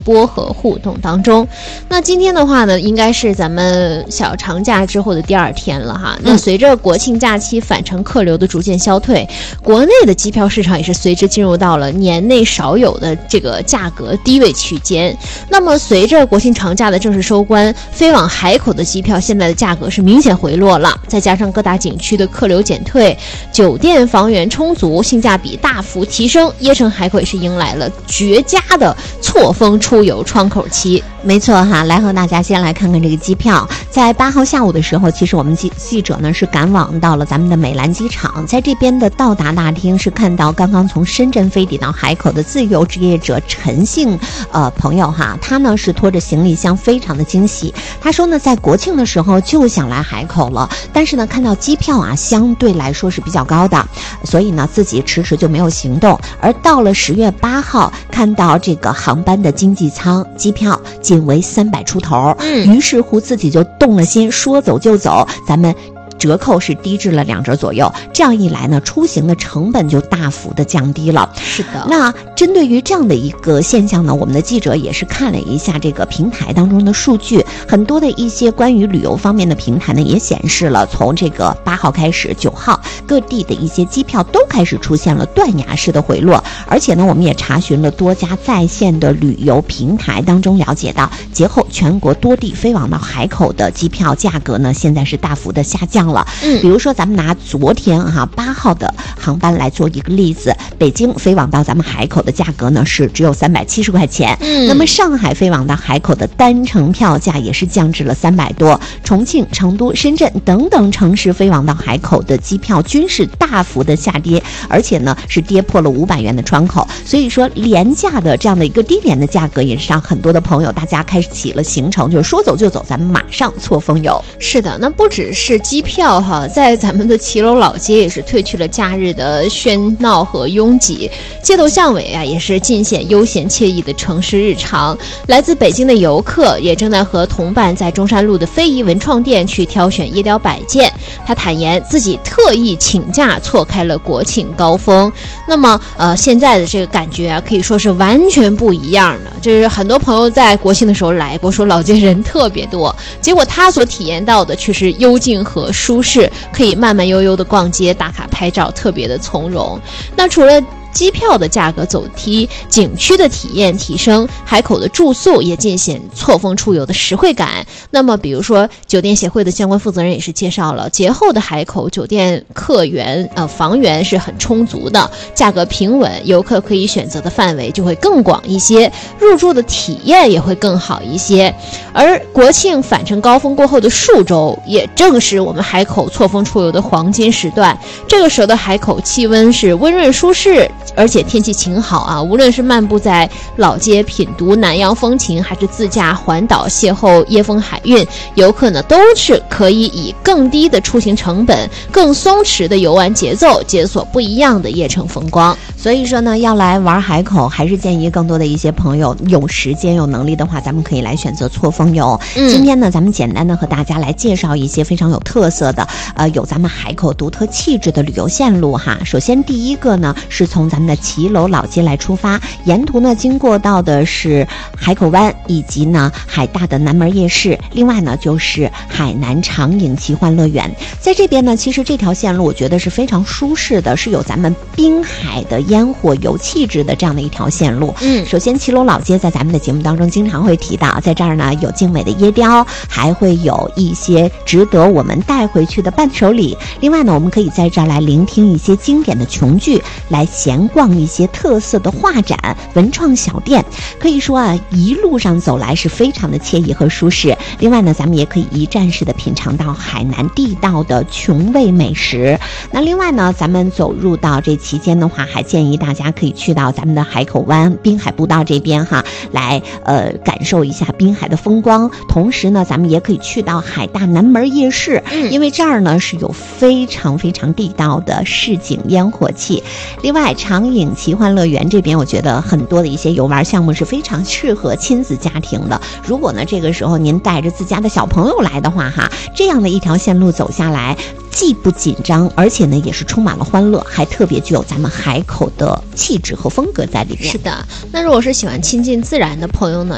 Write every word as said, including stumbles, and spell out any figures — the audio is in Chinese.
播和互动当中。那今天的话呢，应该是咱们小长假之后的第二天了哈。那随着国庆假期返程客流的逐渐消退，国内的机票市场也是随之进入到了年内少有的这个价格低位区间。那么随着国庆长假的正式收官，飞往海口的机票现在的价格是明显回落了，再加上各大景区的客流减退，酒店房源充足，性价比大幅提升，椰城海口也是迎来了绝佳的错峰出游窗口期。 没错哈，来和大家先来看看这个机票。在八号下午的时候，其实我们记记者呢是赶往到了咱们的美兰机场，在这边的到达大厅是看到刚刚从深圳飞抵到海口的自由职业者陈姓呃朋友哈，他呢是拖着行李箱，非常的惊喜。他说呢，在国庆的时候就想来海口了，但是呢看到机票啊相对来说是比较高的，所以呢自己迟迟就没有行动。而到了十月八号，看到这个航班的经济舱机票仅为三百出头，嗯，于是乎自己就动了心，说走就走，咱们折扣是低至了两折左右，这样一来呢，出行的成本就大幅的降低了。 是的。 那针对于这样的一个现象呢，我们的记者也是看了一下这个平台当中的数据，很多的一些关于旅游方面的平台呢，也显示了从这个八号开始，九号各地的一些机票都开始出现了断崖式的回落，而且呢，我们也查询了多家在线的旅游平台当中了解到，节后全国多地飞往到海口的机票价格呢，现在是大幅的下降了。嗯，比如说咱们拿昨天哈八号的航班来做一个例子，北京飞往到咱们海口的价格呢是只有三百七十块钱。嗯，那么上海飞往到海口的单程票价也是降至了三百多，重庆、成都、深圳等等城市飞往到海口的机票均是大幅的下跌，而且呢是跌破了五百元的窗口。所以说廉价的这样的一个低廉的价格，也是让很多的朋友大家开始起了行程，就是说走就走，咱们马上错峰游。 是的，那不只是机票哈，在咱们的骑楼老街也是褪去了假日的喧闹和拥挤，街头巷尾啊也是尽显悠闲惬意的城市日常。来自北京的游客也正在和同伴在中山路的非遗文创店去挑选夜雕摆件。他坦言自己特意请假错开了国庆高峰。那么呃，现在的这个感觉啊，可以说是完全不一样的。就是很多朋友在国庆的时候来过，说老街人特别多，结果他所体验到的却是幽静和舒适，可以慢慢悠悠的逛街打卡拍照，特别的从容。那除了机票的价格走低，景区的体验提升，海口的住宿也尽显错峰出游的实惠感。那么比如说酒店协会的相关负责人也是介绍了，节后的海口酒店客源呃房源是很充足的，价格平稳，游客可以选择的范围就会更广一些，入住的体验也会更好一些。而国庆返程高峰过后的数周，也正是我们海口错峰出游的黄金时段。这个时候的海口气温是温润舒适，而且天气晴好啊，无论是漫步在老街品读南洋风情，还是自驾环岛邂逅椰风海韵，游客呢都是可以以更低的出行成本、更松弛的游玩节奏，解锁不一样的夜城风光。 所以说呢，要来玩海口，还是建议更多的一些朋友有时间有能力的话，咱们可以来选择错峰游。嗯、今天呢，咱们简单的和大家来介绍一些非常有特色的，呃，有咱们海口独特气质的旅游线路哈。首先第一个呢，是从咱们的骑楼老街来出发，沿途呢经过到的是海口湾以及呢海大的南门夜市，另外呢就是海南长影奇幻乐园。在这边呢，其实这条线路我觉得是非常舒适的，是有咱们滨海的烟火游气质的这样的一条线路。嗯，首先骑楼老街在咱们的节目当中经常会提到，在这儿呢有精美的椰雕，还会有一些值得我们带回去的伴手礼。另外呢，我们可以在这儿来聆听一些经典的琼剧，来闲逛一些特色的画展、文创小店。可以说啊，一路上走来是非常的惬意和舒适。另外呢，咱们也可以一站式的品尝到海南地道的琼味美食。那另外呢，咱们走入到这期间的话，还建议大家可以去到咱们的海口湾滨海步道这边哈，来呃感受一下滨海的风光。同时呢，咱们也可以去到海大南门夜市，因为这儿呢是有非常非常地道的市井烟火气。另外，长影奇幻乐园这边，我觉得很多的一些游玩项目是非常适合亲子家庭的。如果呢这个时候您带着自家的小朋友来的话哈，这样的一条线路走下来，既不紧张，而且呢也是充满了欢乐，还特别具有咱们海口的气质和风格在里面。 是的，那如果是喜欢亲近自然的朋友呢，